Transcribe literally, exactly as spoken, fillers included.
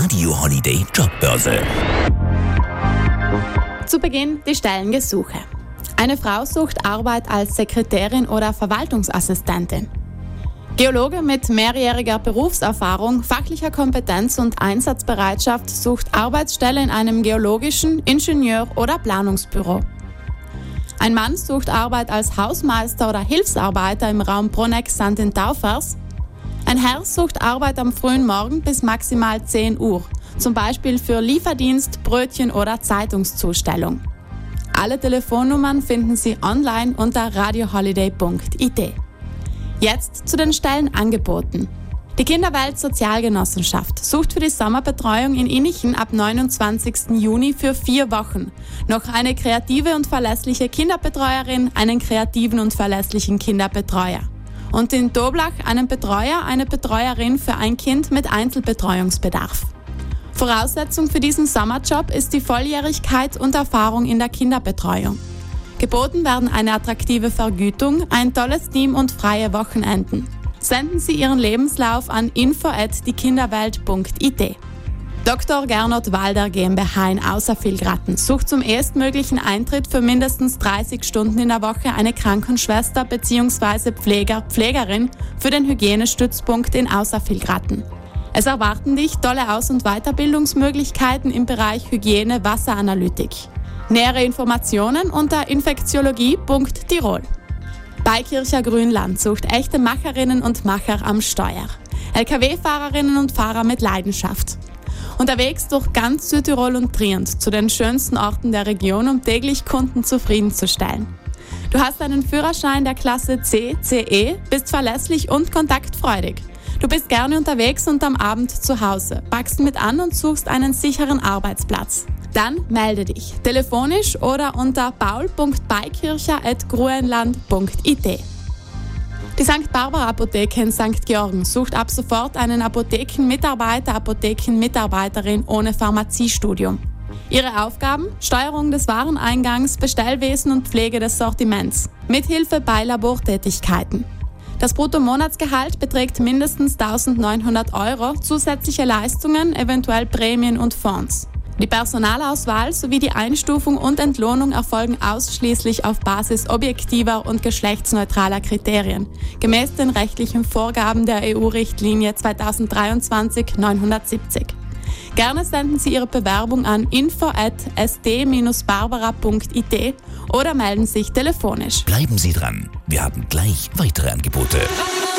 Radio Holiday Jobbörse. Zu Beginn die Stellengesuche. Eine Frau sucht Arbeit als Sekretärin oder Verwaltungsassistentin. Geologe mit mehrjähriger Berufserfahrung, fachlicher Kompetenz und Einsatzbereitschaft sucht Arbeitsstelle in einem geologischen, Ingenieur- oder Planungsbüro. Ein Mann sucht Arbeit als Hausmeister oder Hilfsarbeiter im Raum Bruneck-Sankt in Taufers. Ein Herr sucht Arbeit am frühen Morgen bis maximal zehn Uhr, zum Beispiel für Lieferdienst, Brötchen oder Zeitungszustellung. Alle Telefonnummern finden Sie online unter radio holiday punkt i t. Jetzt zu den Stellenangeboten. Die Kinderwelt Sozialgenossenschaft sucht für die Sommerbetreuung in Innichen ab neunundzwanzigsten Juni für vier Wochen noch eine kreative und verlässliche Kinderbetreuerin, einen kreativen und verlässlichen Kinderbetreuer. Und in Toblach einen Betreuer, eine Betreuerin für ein Kind mit Einzelbetreuungsbedarf. Voraussetzung für diesen Sommerjob ist die Volljährigkeit und Erfahrung in der Kinderbetreuung. Geboten werden eine attraktive Vergütung, ein tolles Team und freie Wochenenden. Senden Sie Ihren Lebenslauf an info at diekinderwelt punkt i t. Doktor Gernot Walder GmbH in Außervillgratten sucht zum erstmöglichen Eintritt für mindestens dreißig Stunden in der Woche eine Krankenschwester bzw. Pfleger, Pflegerin für den Hygienestützpunkt in Außervillgratten. Es erwarten dich tolle Aus- und Weiterbildungsmöglichkeiten im Bereich Hygiene, Wasseranalytik. Nähere Informationen unter infektiologie punkt tirol. Beikircher Grünland sucht echte Macherinnen und Macher am Steuer. L K W-Fahrerinnen und Fahrer mit Leidenschaft. Unterwegs durch ganz Südtirol und Trient zu den schönsten Orten der Region, um täglich Kunden zufriedenzustellen. Du hast einen Führerschein der Klasse C, C E, bist verlässlich und kontaktfreudig. Du bist gerne unterwegs und am Abend zu Hause, packst mit an und suchst einen sicheren Arbeitsplatz. Dann melde dich telefonisch oder unter paul punkt beikircher at gruenland punkt i t. Die Sankt Barbara Apotheke in Sankt Georgen sucht ab sofort einen Apothekenmitarbeiter, Apothekenmitarbeiterin ohne Pharmaziestudium. Ihre Aufgaben: Steuerung des Wareneingangs, Bestellwesen und Pflege des Sortiments, Mithilfe bei Labortätigkeiten. Das Bruttomonatsgehalt beträgt mindestens eintausendneunhundert Euro, zusätzliche Leistungen, eventuell Prämien und Fonds. Die Personalauswahl sowie die Einstufung und Entlohnung erfolgen ausschließlich auf Basis objektiver und geschlechtsneutraler Kriterien, gemäß den rechtlichen Vorgaben der E U-Richtlinie zweitausenddreiundzwanzig neunhundertsiebzig. Gerne senden Sie Ihre Bewerbung an info at s d dash barbara punkt i t oder melden sich telefonisch. Bleiben Sie dran, wir haben gleich weitere Angebote.